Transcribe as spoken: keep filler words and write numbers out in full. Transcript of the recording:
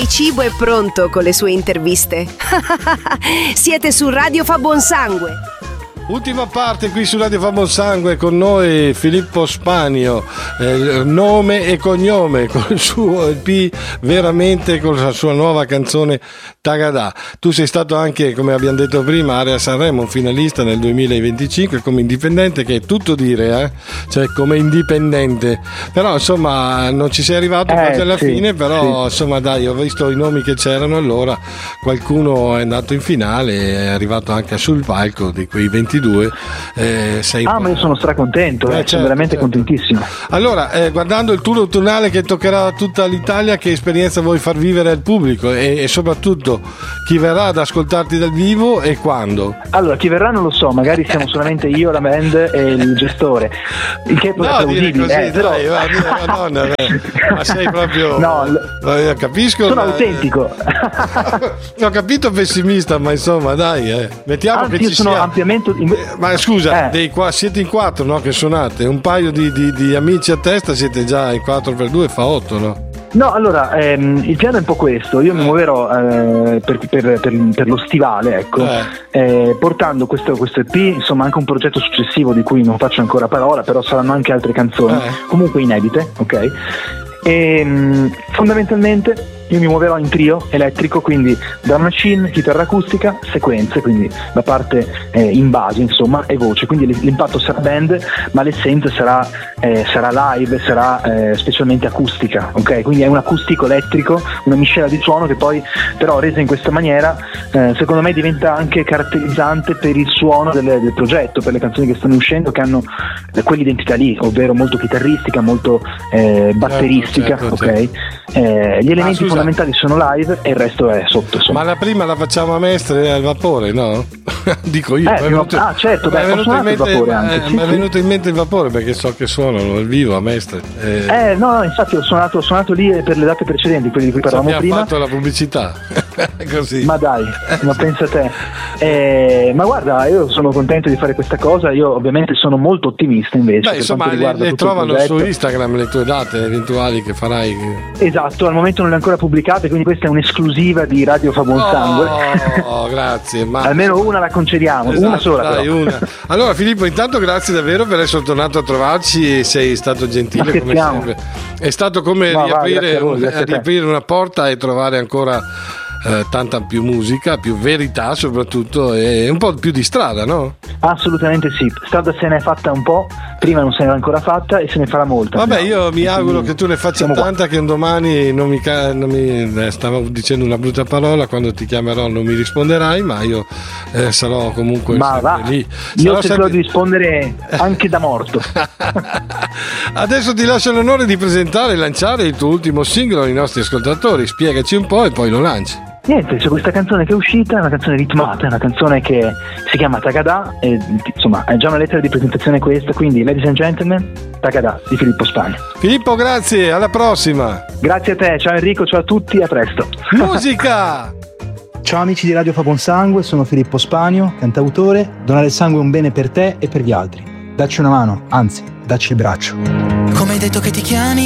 Cibo è pronto con le sue interviste. Siete su Radio Fa Buon Sangue. Ultima parte qui su Radio Fa Buon Sangue, con noi Filippo Spanio, eh, nome e cognome, con il suo E P, veramente con la sua nuova canzone Tagadà. Tu sei stato anche, come abbiamo detto prima, Area Sanremo, un finalista nel duemilaventicinque come indipendente, che è tutto dire, eh? Cioè come indipendente, però insomma non ci sei arrivato eh, quasi alla sì, fine, però sì. Insomma dai, ho visto i nomi che c'erano allora, qualcuno è andato in finale, è arrivato anche sul palco di quei ventidue. Eh, sei ah ma io sono stracontento, eh, certo, sono veramente certo. contentissimo. Allora, eh, guardando il tour autunnale che toccherà a tutta l'Italia, che esperienza vuoi far vivere al pubblico e, e soprattutto chi verrà ad ascoltarti dal vivo e quando? Allora, chi verrà non lo so, magari siamo solamente io, la band e il gestore, il che è no, dire così, eh, però... dai, va, mia Madonna, beh, ma sei proprio no, l... capisco, sono ma... autentico. Ho capito pessimista, ma insomma dai, eh. mettiamo Anzi, che io ci sono sia ampiamente in... ma scusa, eh. dei qua, siete in quattro, no? Che suonate, un paio di, di, di amici a testa, siete già in quattro per due, fa otto, no? No, allora, ehm, il piano è un po' questo, io mi muoverò eh, per, per, per, per lo stivale, ecco, eh. Eh, portando questo, questo E P, insomma anche un progetto successivo di cui non faccio ancora parola, però saranno anche altre canzoni, eh. comunque inedite, ok? E mh, fondamentalmente io mi muoverò in trio elettrico, quindi drum machine, chitarra acustica, sequenze, quindi la parte eh, in base insomma e voce, quindi l'impatto sarà band ma l'essenza sarà, eh, sarà live, sarà eh, specialmente acustica, ok? Quindi è un acustico elettrico, una miscela di suono che poi però resa in questa maniera eh, secondo me diventa anche caratterizzante per il suono del, del progetto, per le canzoni che stanno uscendo, che hanno eh, quell'identità lì, ovvero molto chitarristica, molto eh, batteristica, certo, certo, ok? certo. Eh, gli elementi scusa, fondamentali sono live e il resto è sotto, insomma. Ma la prima la facciamo a Mestre al vapore, no? Dico io. Eh, è venuto, ah certo, beh, è venuto in mente, il vapore anche, eh, sì, mi è sì. venuto in mente il vapore perché so che suonano al vivo a Mestre. Eh, eh no, no, infatti ho suonato, ho suonato lì per le date precedenti, quelle di cui parlavamo abbiamo prima. fatto la pubblicità. Così. Ma dai, ma pensa te. Eh, ma guarda, io sono contento di fare questa cosa, io ovviamente sono molto ottimista invece. Beh, per insomma, quanto riguarda le, le tutto il trovano progetto. su Instagram le tue date eventuali che farai. Esatto, al momento non le ho ancora pubblicate, quindi questa è un'esclusiva di Radio Fa Buon Sangue. Oh, grazie. Ma... almeno una la concediamo, esatto, una sola dai, però. Una. Allora Filippo, intanto grazie davvero per essere tornato a trovarci, sei stato gentile come sempre. È stato come Ma riaprire, va, voi, un, riaprire una porta e trovare ancora eh, tanta più musica, più verità soprattutto, e un po' più di strada, no? Assolutamente sì, strada se ne è fatta un po', prima non se ne era ancora fatta e se ne farà molta. Vabbè, no? io mi auguro che tu ne faccia Siamo tanta qua. Che un domani non mi, ca- non mi eh, stavo dicendo una brutta parola, quando ti chiamerò non mi risponderai, ma io eh, sarò comunque ma va, lì. io Sarò cercherò sempre... di rispondere anche da morto. Adesso ti lascio l'onore di presentare e lanciare il tuo ultimo singolo ai nostri ascoltatori, spiegaci un po' e poi lo lanci. Niente, c'è questa canzone che è uscita, è una canzone ritmata, è una canzone che si chiama Tagadà e insomma è già una lettera di presentazione questa, quindi ladies and gentlemen, Tagadà di Filippo Spanio. Filippo, grazie, alla prossima. Grazie a te, ciao Enrico, ciao a tutti, a presto. Musica! Ciao amici di Radio Fa Buon Sangue, sono Filippo Spanio, cantautore. Donare il sangue è un bene per te e per gli altri. Dacci una mano, anzi, dacci il braccio. Come hai detto che ti chiami?